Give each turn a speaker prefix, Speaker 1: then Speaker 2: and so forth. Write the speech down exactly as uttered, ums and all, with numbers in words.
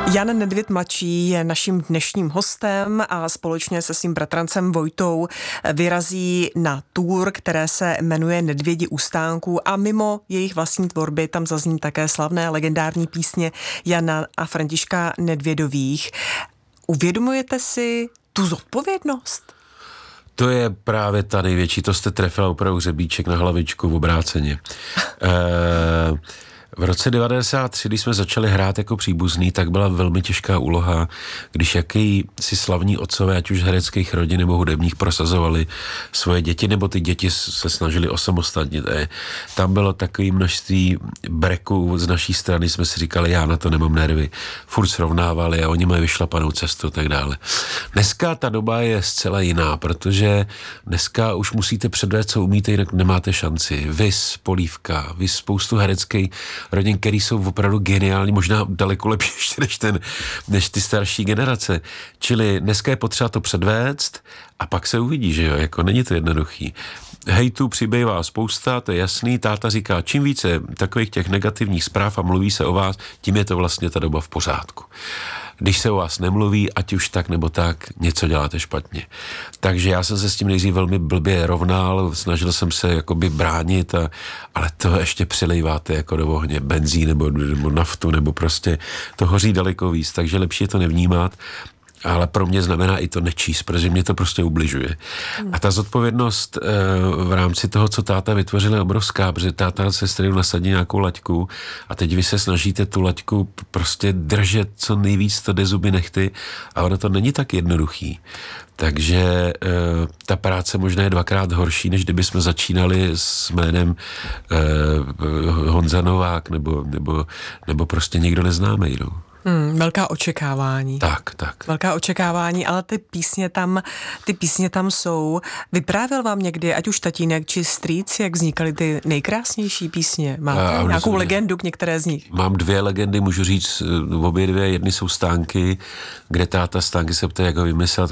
Speaker 1: Jan Nedvěd mladší je naším dnešním hostem a společně se svým bratrancem Vojtou vyrazí na tour, které se jmenuje Nedvědi u stánků, a mimo jejich vlastní tvorby tam zazní také slavné legendární písně Jana a Františka Nedvědových. Uvědomujete si tu zodpovědnost?
Speaker 2: To je právě ta největší, to jste trefila opravdu hřebíček na hlavičku v obráceně. e- V roce devadesát tři, když jsme začali hrát jako příbuzný, tak byla velmi těžká úloha, když jaký si slavní otcové, ať už hereckých rodin nebo hudebních, prosazovali svoje děti, nebo ty děti se snažili osamostatnit. Tam bylo takové množství breků z naší strany, jsme si říkali, já na to nemám nervy, furt srovnávali a oni mají vyšlapanou cestu a tak dále. Dneska ta doba je zcela jiná, protože dneska už musíte předvést, co umíte, jinak nemáte šanci. Vys, Polívka, vys spoustu hereckých rodin, který jsou opravdu geniální, možná daleko lepší ještě než, ten, než ty starší generace. Čili dneska je potřeba to předvést a pak se uvidí, že jo, jako není to jednoduchý. Hejtu přibývá spousta, to je jasný, táta říká, čím více takových těch negativních zpráv a mluví se o vás, tím je to vlastně ta doba v pořádku. Když se o vás nemluví, ať už tak nebo tak, něco děláte špatně. Takže já jsem se s tím nejdřív velmi blbě rovnal, snažil jsem se jakoby bránit, a, ale to ještě přilejváte jako do ohně benzín nebo, nebo naftu, nebo prostě to hoří daleko víc, takže lepší je to nevnímat. Ale pro mě znamená i to nečíst, protože mě to prostě ubližuje. Hmm. A ta zodpovědnost e, v rámci toho, co táta vytvořil, je obrovská, protože táta se strýl nasadí nějakou laťku a teď vy se snažíte tu laťku prostě držet co nejvíc, to jde zuby nechty, a ono to není tak jednoduchý. Takže e, ta práce možná je dvakrát horší, než kdyby jsme začínali s jménem e, Honza Novák nebo, nebo, nebo prostě někdo neznámej, no.
Speaker 1: Hmm, velká očekávání.
Speaker 2: Tak, tak.
Speaker 1: Velká očekávání, ale ty písně tam, ty písně tam jsou. Vyprávěl vám někdy, ať už tatínek či strýc, jak vznikaly ty nejkrásnější písně? Máte a, nějakou legendu k některé z nich?
Speaker 2: Mám dvě legendy, můžu říct, obě dvě. Jedny jsou Stánky, kde táta Stánky se ptá, jak ho vymyslel.